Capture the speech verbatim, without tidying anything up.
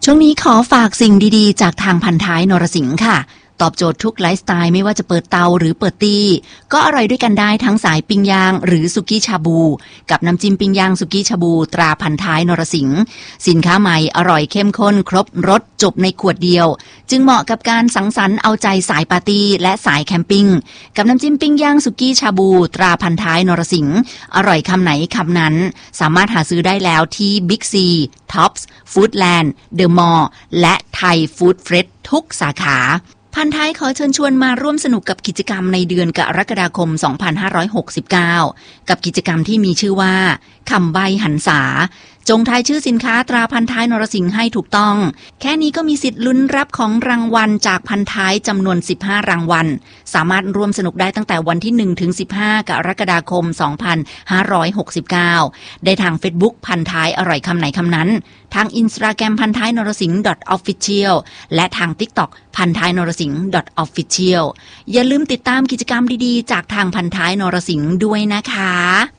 ช่วงนี้ขอฝากสิ่งดีๆจากทางพันท้ายนรสิงห์ค่ะตอบโจทย์ทุกไลฟ์สไตล์ไม่ว่าจะเปิดเตาหรือเปิดตี้ก็อร่อยด้วยกันได้ทั้งสายปิ้งย่างหรือสุกี้ชาบูกับน้ำจิ้มปิ้งย่างสุกี้ชาบูตราพันท้ายนรสิงห์สินค้าใหม่อร่อยเข้มข้นครบรสจบในขวดเดียวจึงเหมาะกับการสังสรรค์เอาใจสายปาร์ตี้และสายแคมปิ้งกับน้ำจิ้มปิ้งย่างสุกี้ชาบูตราพันท้ายนรสิงห์อร่อยคำไหนคำนั้นสามารถหาซื้อได้แล้วที่บิ๊กซีท็อปส์ฟู้ดแลนด์เดอะมอลล์และไทยฟู้ดเฟรชทุกสาขาพันท้ายขอเชิญชวนมาร่วมสนุกกับกิจกรรมในเดือนกรกฎาคมสองพันห้าร้อยหกสิบเก้ากับกิจกรรมที่มีชื่อว่าคำใบ้หันษาจงทายชื่อสินค้าตราพันท้ายนรสิงห์ให้ถูกต้องแค่นี้ก็มีสิทธิ์ลุ้นรับของรางวัลจากพันท้ายจำนวนสิบห้ารางวัลสามารถร่วมสนุกได้ตั้งแต่วันที่หนึ่งถึงสิบห้ากรกฎาคมสองพันห้าร้อยหกสิบเก้าได้ทาง Facebook พันท้ายอร่อยคำไหนคำนั้นทาง Instagram พันท้ายนรสิงห์ .official และทาง TikTok พันท้ายนรสิงห์ .official อย่าลืมติดตามกิจกรรมดีๆจากทางพันท้ายนรสิงห์ด้วยนะคะ